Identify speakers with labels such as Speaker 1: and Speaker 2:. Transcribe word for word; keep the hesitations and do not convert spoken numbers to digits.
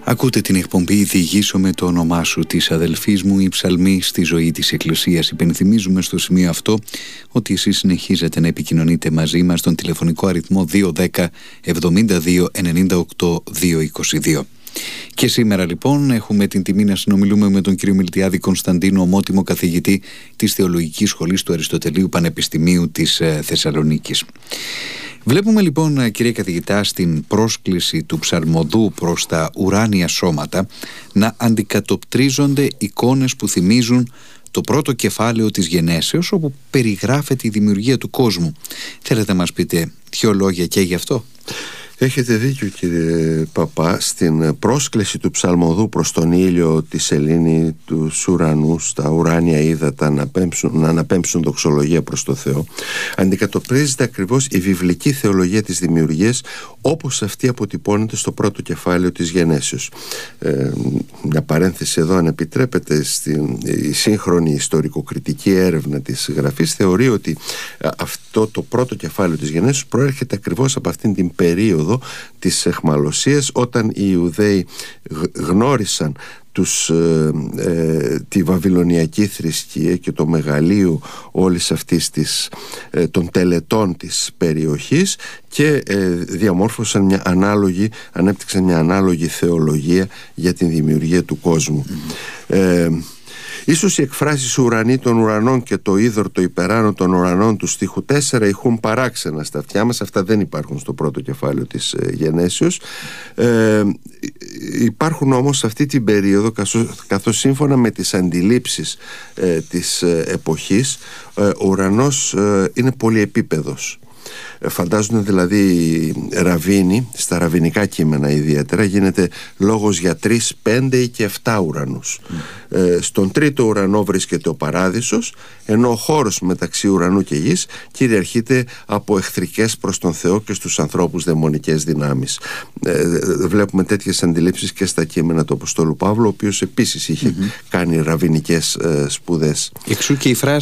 Speaker 1: Ακούτε την εκπομπή «Διηγήσω με το όνομά σου» της αδελφής μου, η ψαλμή στη ζωή της Εκκλησίας. Υπενθυμίζουμε στο σημείο αυτό ότι εσείς συνεχίζετε να επικοινωνείτε μαζί μας στον τηλεφωνικό αριθμό δύο ένα μηδέν εβδομήντα δύο ενενήντα οκτώ διακόσια είκοσι δύο. Και σήμερα λοιπόν έχουμε την τιμή να συνομιλούμε με τον κύριο Μιλτιάδη Κωνσταντίνο, ομότιμο καθηγητή της Θεολογικής Σχολής του Αριστοτελείου Πανεπιστημίου της Θεσσαλονίκης. Βλέπουμε λοιπόν, κύριε καθηγητά, στην πρόσκληση του ψαλμοδού προς τα ουράνια σώματα να αντικατοπτρίζονται εικόνες που θυμίζουν το πρώτο κεφάλαιο της γενέσεως, όπου περιγράφεται η δημιουργία του κόσμου. Θέλετε να μας πείτε δύο λόγια και γι' αυτό?
Speaker 2: Έχετε δίκιο, κύριε Παπά. Στην πρόσκληση του ψαλμοδού προς τον ήλιο, τη σελήνη, τους ουρανούς, τα ουράνια ύδατα να, να αναπέμψουν δοξολογία προς το Θεό, αντικατοπτρίζεται ακριβώς η βιβλική θεολογία της δημιουργίας, όπως αυτή αποτυπώνεται στο πρώτο κεφάλαιο της γενέσεως. Ε, μια παρένθεση εδώ, αν επιτρέπετε, στην η σύγχρονη ιστορικοκριτική έρευνα της γραφής θεωρεί ότι αυτό το πρώτο κεφάλαιο της γενέσεως προέρχεται ακριβώς από αυτήν την περίοδο της αιχμαλωσίας, όταν οι Ιουδαίοι γνώρισαν τους, ε, ε, τη βαβυλωνιακή θρησκεία και το μεγαλείο όλης αυτής της, ε, των τελετών της περιοχής και ε, διαμόρφωσαν μια ανάλογη, ανέπτυξαν μια ανάλογη θεολογία για την δημιουργία του κόσμου. Mm-hmm. ε, Ίσως οι εκφράσεις ουρανοί των ουρανών και το είδωρ το υπεράνω των ουρανών του στίχου τέσσερα ηχούν παράξενα στα αυτιά μας. Αυτά δεν υπάρχουν στο πρώτο κεφάλαιο της ε, γενέσεως. Ε, υπάρχουν όμως σε αυτή την περίοδο, καθώς, καθώς σύμφωνα με τις αντιλήψεις ε, της ε, εποχής, ε, ο ουρανός ε, είναι πολυεπίπεδος. Φαντάζονται δηλαδή οι ραβίνοι, στα ραβινικά κείμενα ιδιαίτερα, γίνεται λόγος για τρεις, πέντε ή και εφτά ουρανούς. Mm. Ε, στον τρίτο ουρανό βρίσκεται ο παράδεισος, ενώ ο χώρος μεταξύ ουρανού και γης κυριαρχείται από εχθρικές προς τον Θεό και στους ανθρώπους δαιμονικές δυνάμεις. Ε, βλέπουμε τέτοιες αντιλήψεις και στα κείμενα του Αποστόλου Παύλου, ο οποίος επίσης είχε mm-hmm. κάνει ραβινικές ε, σπουδές.
Speaker 1: Εξού και η φράση